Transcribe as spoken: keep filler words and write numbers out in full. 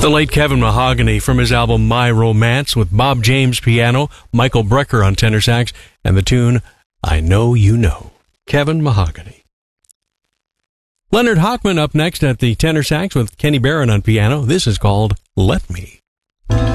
The late Kevin Mahogany from his album My Romance, with Bob James piano, Michael Brecker on tenor sax, and the tune I Know You Know. Kevin Mahogany. Leonard Hochman up next at the tenor sax with Kenny Barron on piano. This is called Let Me.